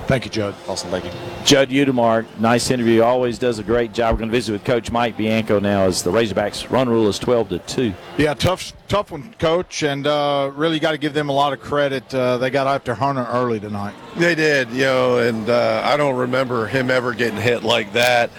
Thank you, Judd. Awesome, thank you. Judd Udemark, nice interview. Always does a great job. We're going to visit with Coach Mike Bianco now as the Razorbacks run rule is 12-2. Yeah, tough one, Coach, and really got to give them a lot of credit. They got after Hunter early tonight. They did, and I don't remember him ever getting hit like that.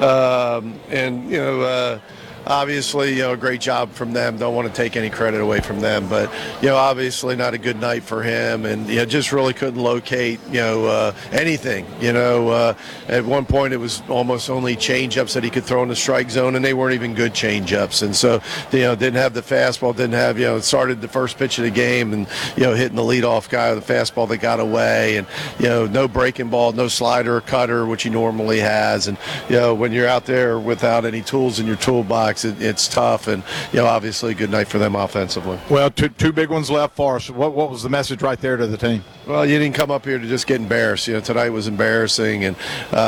Obviously, a great job from them. Don't want to take any credit away from them, but obviously not a good night for him, and just really couldn't locate anything. At one point it was almost only change-ups that he could throw in the strike zone, and they weren't even good change-ups, and so didn't have the fastball, didn't have started the first pitch of the game, and hitting the leadoff guy with the fastball that got away, and no breaking ball, no slider or cutter, which he normally has, and when you're out there without any tools in your toolbox, it's tough, and obviously a good night for them offensively. Well, two big ones left for us. What was the message right there to the team? Well, you didn't come up here to just get embarrassed. Tonight was embarrassing, and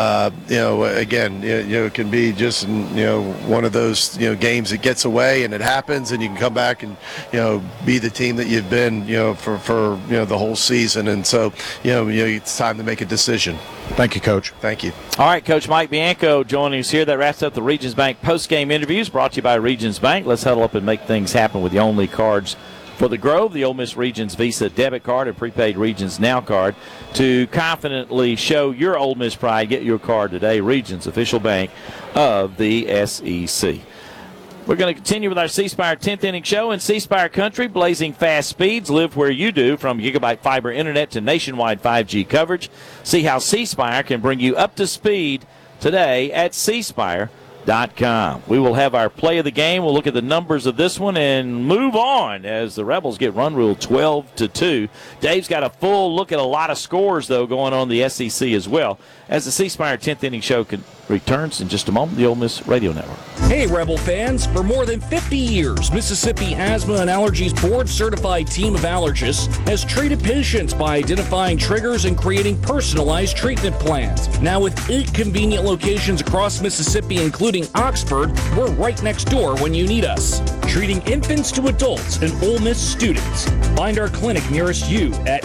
again, it can be just one of those games that gets away and it happens, and you can come back and be the team that you've been for the whole season, and so it's time to make a decision. Thank you, Coach. Thank you. All right, Coach Mike Bianco joining us here. That wraps up the Regions Bank post-game interviews brought to you by Regions Bank. Let's huddle up and make things happen with the only cards for the Grove, the Ole Miss Regions Visa debit card and prepaid Regions Now card. To confidently show your Ole Miss pride, get your card today. Regions, official bank of the SEC. We're going to continue with our C Spire 10th inning show in C Spire country, blazing fast speeds. Live where you do, from gigabyte fiber internet to nationwide 5G coverage. See how C Spire can bring you up to speed today at cspire.com. We will have our play of the game. We'll look at the numbers of this one and move on as the Rebels get run rule 12-2. Dave's got a full look at a lot of scores, though, going on in the SEC as well, as the C Spire 10th inning show returns in just a moment, the Ole Miss Radio Network. Hey, Rebel fans. For more than 50 years, Mississippi Asthma and Allergies board-certified team of allergists has treated patients by identifying triggers and creating personalized treatment plans. Now, with 8 convenient locations across Mississippi, including Oxford, we're right next door when you need us. Treating infants to adults and Ole Miss students. Find our clinic nearest you at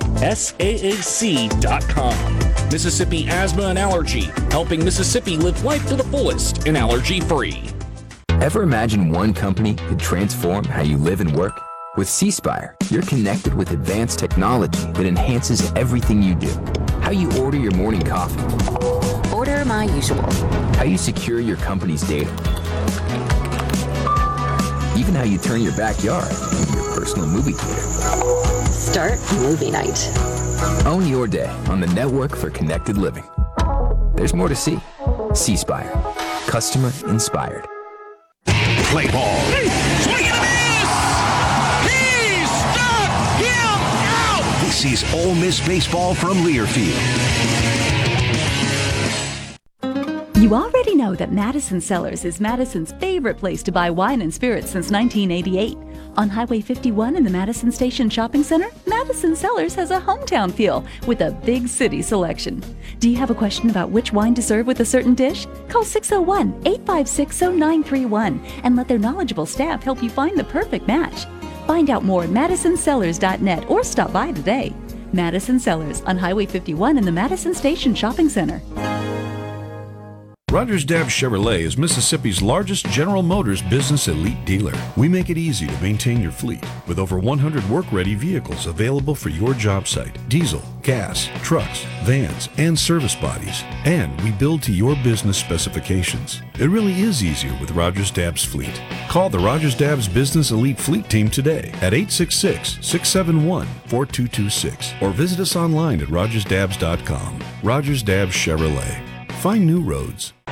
msaac.com. Mississippi Asthma and Allergy, helping Mississippi live life to the fullest and allergy-free. Ever imagine one company could transform how you live and work? With C Spire, you're connected with advanced technology that enhances everything you do. How you order your morning coffee. Order my usual. How you secure your company's data. Even how you turn your backyard into your personal movie theater. Start movie night. Own your day on the network for connected living. There's more to see. C Spire. Customer inspired. Play ball. Swing and a miss! He struck him out! This is Ole Miss baseball from Learfield. You already know that Madison Cellars is Madison's favorite place to buy wine and spirits since 1988. On Highway 51 in the Madison Station Shopping Center, Madison Cellars has a hometown feel with a big city selection. Do you have a question about which wine to serve with a certain dish? Call 601-856-0931 and let their knowledgeable staff help you find the perfect match. Find out more at madisonsellars.net or stop by today. Madison Cellars on Highway 51 in the Madison Station Shopping Center. Rogers Dabbs Chevrolet is Mississippi's largest General Motors business elite dealer. We make it easy to maintain your fleet with over 100 work-ready vehicles available for your job site. Diesel, gas, trucks, vans, and service bodies. And we build to your business specifications. It really is easier with Rogers Dabbs Fleet. Call the Rogers Dabbs Business Elite Fleet Team today at 866-671-4226 or visit us online at rogersdabbs.com. Rogers Dabbs Chevrolet. Find new roads.